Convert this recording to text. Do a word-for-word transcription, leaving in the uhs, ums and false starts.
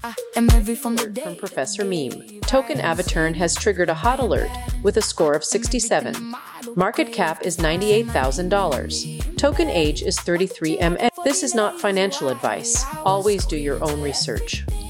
From Professor Meme. Token Avatern has triggered a hot alert with a score of sixty-seven. Market cap is ninety-eight thousand dollars. Token age is thirty-three million. This is not financial advice. Always do your own research.